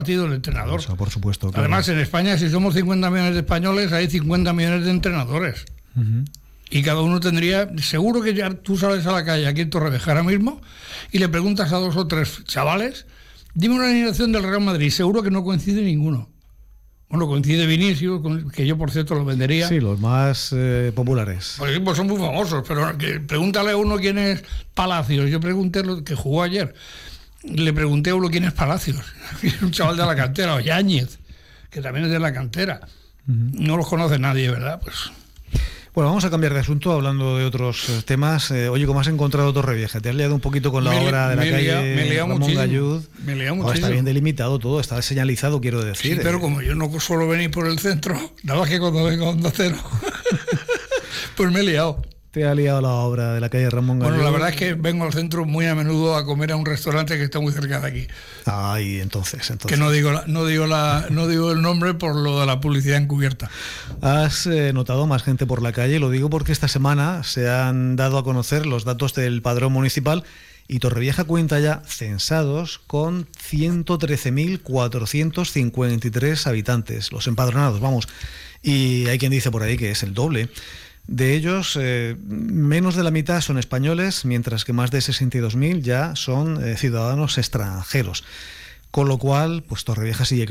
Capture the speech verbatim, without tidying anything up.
partido el entrenador. Eso, por supuesto. Claro. Además, en España, si somos cincuenta millones de españoles, hay cincuenta millones de entrenadores. Uh-huh. Y cada uno tendría, seguro que ya tú sales a la calle aquí en Torrevieja ahora mismo y le preguntas a dos o tres chavales, dime una alineación del Real Madrid, seguro que no coincide ninguno. Bueno, coincide Vinicius, que yo por cierto lo vendería. Sí, los más eh, populares. Por ejemplo, son muy famosos, pero que, pregúntale a uno quién es Palacios. Yo pregunté lo que jugó ayer, le pregunté a uno quién es Palacios. Es un chaval de la cantera, o Yáñez, que también es de la cantera. Uh-huh. No los conoce nadie, ¿verdad? Pues... Bueno, vamos a cambiar de asunto hablando de otros temas. Eh, oye, ¿cómo has encontrado Torrevieja? ¿Te has liado un poquito con la me obra de la me calle liado, me Ramón muchísimo, Gallud? Me liado oh, está bien delimitado todo, está señalizado, quiero decir. Sí, pero como yo no suelo venir por el centro, nada más que cuando vengo a Onda Cero, pues me he liado. ¿Te ha liado la obra de la calle Ramón Gallud? Bueno, la verdad es que vengo al centro muy a menudo a comer a un restaurante que está muy cerca de aquí. Ay, entonces, entonces. Que no digo, la, no digo, la, no digo el nombre por lo de la publicidad encubierta. ¿Has eh, notado más gente por la calle? Lo digo porque esta semana se han dado a conocer los datos del padrón municipal y Torrevieja cuenta ya censados con ciento trece mil cuatrocientos cincuenta y tres habitantes, los empadronados, vamos. Y hay quien dice por ahí que es el doble. De ellos, eh, menos de la mitad son españoles, mientras que más de sesenta y dos mil ya son eh, ciudadanos extranjeros. Con lo cual, pues Torrevieja sigue